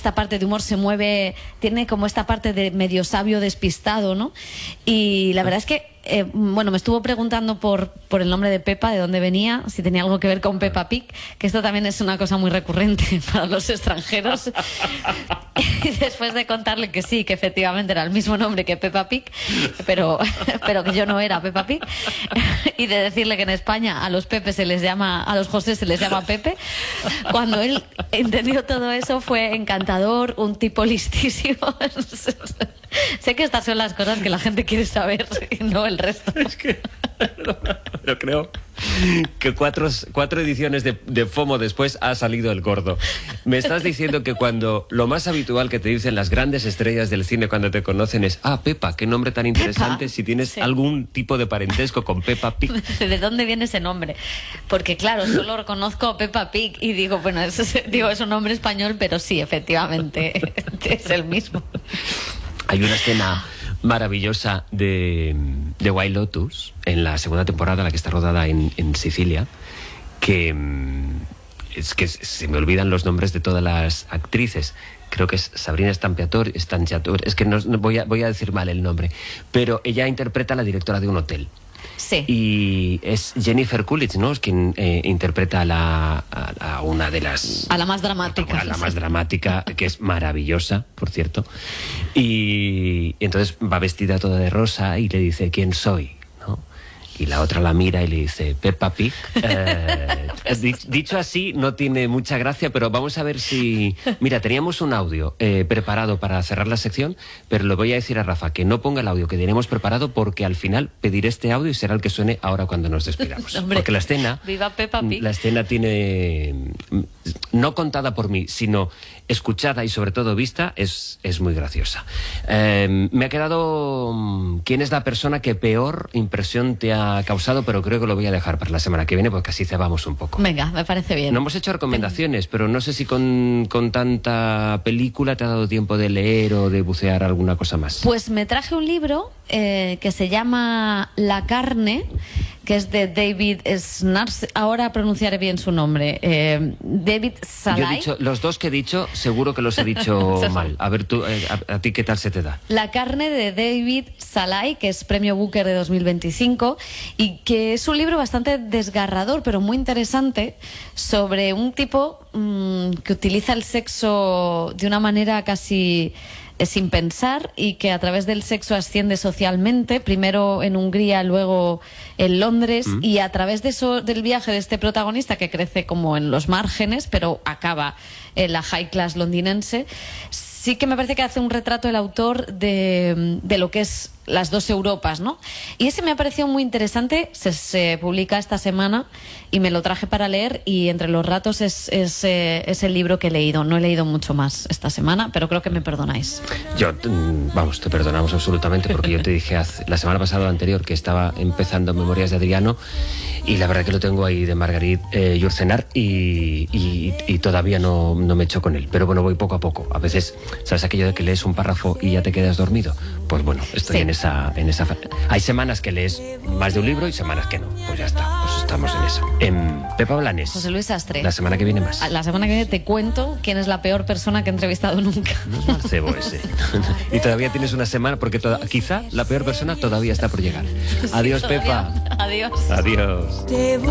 esta parte de humor, se mueve, tiene como esta parte de medio sabio despistado, ¿no? Y la verdad es que me estuvo preguntando por el nombre de Pepa, de dónde venía, si tenía algo que ver con Peppa Pig, que esto también es una cosa muy recurrente para los extranjeros. Y después de contarle que sí, que efectivamente era el mismo nombre que Peppa Pig, pero que yo no era Peppa Pig, y de decirle que en España a los Pepe se les llama, a los José se les llama Pepe, cuando él entendió todo eso fue encantador, un tipo listísimo. Sé que estas son las cosas que la gente quiere saber y no el resto. Es que... Pero creo que cuatro ediciones de FOMO después ha salido el gordo. Me estás diciendo que cuando lo más habitual que te dicen las grandes estrellas del cine cuando te conocen es Pepa, qué nombre tan interesante, Pepa, si tienes sí, algún tipo de parentesco con Peppa Pig. ¿De dónde viene ese nombre? Porque claro, solo reconozco a Peppa Pig y digo, bueno, es un nombre español, pero sí, efectivamente, es el mismo. Hay una escena maravillosa de White Lotus en la segunda temporada, la que está rodada en Sicilia, que es que se me olvidan los nombres de todas las actrices. Creo que es Sabrina Stanciator, es que no voy a decir mal el nombre, pero ella interpreta a la directora de un hotel. Sí. Y es Jennifer Coolidge, ¿no? Es quien interpreta a una de las... A la más dramática. A la más dramática, que es maravillosa, por cierto. Y entonces va vestida toda de rosa y le dice, ¿quién soy? ¿No? Y la otra la mira y le dice, Peppa Pig. Dicho así, no tiene mucha gracia, pero vamos a ver si... Mira, teníamos un audio preparado para cerrar la sección, pero le voy a decir a Rafa que no ponga el audio que tenemos preparado porque al final pediré este audio y será el que suene ahora cuando nos despidamos. Hombre, porque la escena... ¡Viva Peppa Pig! La escena tiene... No contada por mí, sino escuchada y sobre todo vista, es muy graciosa. Me ha quedado... ¿Quién es la persona que peor impresión te ha causado? Pero creo que lo voy a dejar para la semana que viene porque así cebamos un poco. Venga, me parece bien. No hemos hecho recomendaciones, pero no sé si con tanta película te ha dado tiempo de leer o de bucear alguna cosa más. Pues me traje un libro que se llama La carne, que es de David Snars. Ahora pronunciaré bien su nombre. David Salai. Yo he dicho, los dos que he dicho, seguro que los he dicho mal. A ver, tú, a ti, ¿qué tal se te da? La carne de David Salai, que es premio Booker de 2025, y que es un libro bastante desgarrador, pero muy interesante, sobre un tipo que utiliza el sexo de una manera casi sin pensar y que a través del sexo asciende socialmente, primero en Hungría, luego en Londres, y a través de eso, del viaje de este protagonista que crece como en los márgenes, pero acaba en la high class londinense, sí que me parece que hace un retrato el autor de lo que es las dos Europas, ¿no? Y ese me ha parecido muy interesante, se publica esta semana y me lo traje para leer, y entre los ratos es el libro que he leído. No he leído mucho más esta semana, pero creo que me perdonáis. Yo, vamos, te perdonamos absolutamente porque yo te dije la semana pasada o anterior que estaba empezando Memorias de Adriano y la verdad que lo tengo ahí de Marguerite Yourcenar y todavía no me echo con él. Pero bueno, voy poco a poco. A veces, ¿sabes aquello de que lees un párrafo y ya te quedas dormido? Pues bueno, estoy en esa... Hay semanas que lees más de un libro y semanas que no. Pues ya está, pues estamos en esa. Pepa Blanes. José Luis Sastre. La semana que viene más. La semana que viene te cuento quién es la peor persona que he entrevistado nunca. No es mal cebo ese. Y todavía tienes una semana porque quizá la peor persona todavía está por llegar. Adiós, sí, Pepa. Adiós. Adiós.